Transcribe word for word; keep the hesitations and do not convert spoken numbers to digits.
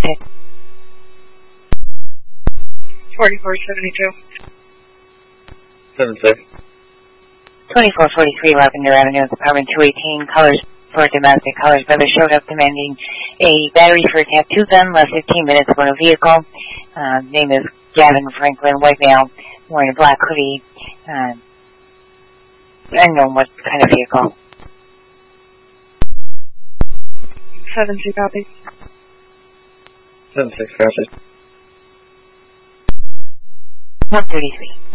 forty-four seventy-two. seven six. twenty-four forty-three Lavender Avenue, apartment two eighteen, colors for domestic. Colors brother showed up demanding a battery for a tattoo gun, left fifteen minutes for a vehicle. Uh, name is Gavin Franklin, white male, wearing a black hoodie. Uh, I don't know what kind of vehicle. seven two copy. seven six copy. one thirty-three.